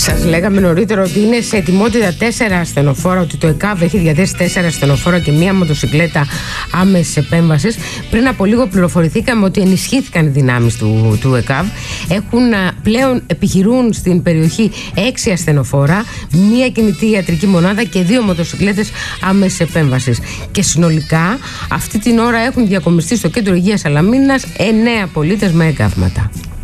Σας λέγαμε νωρίτερα ότι είναι σε ετοιμότητα 4 ασθενοφόρα, ότι το ΕΚΑΒ έχει διαθέσει 4 ασθενοφόρα και μία μοτοσυκλέτα άμεσης επέμβασης. Πριν από λίγο πληροφορηθήκαμε ότι ενισχύθηκαν οι δυνάμεις του ΕΚΑΒ. Πλέον επιχειρούν στην περιοχή 6 ασθενοφόρα, μία κινητή ιατρική μονάδα και 2 μοτοσυκλέτες άμεσης επέμβασης. Και συνολικά αυτή την ώρα έχουν διακομιστεί στο κέντρο υγείας Σαλαμίνας 9 πολίτες με εγκάβματα.